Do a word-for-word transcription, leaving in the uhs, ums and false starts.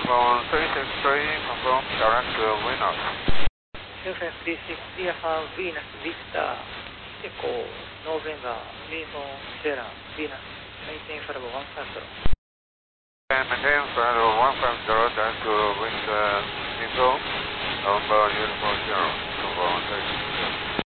Phone three six three, confirm direct to Venus. Houston three six three Alpha Venus Vista Echo November Uniform Sierra Venus maintain for one circle. And maintain for one five zero direct to Venus uh, Info, November Uniform Sierra, confirm three six three.